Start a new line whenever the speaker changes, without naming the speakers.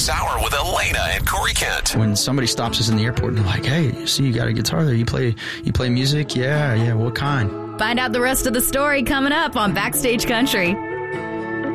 this hour with Elena and Corey Kent.
When somebody stops us in the airport and they're like, hey, see, you got a guitar there. You play music? Yeah, what kind?
Find out the rest of the story coming up on Backstage Country.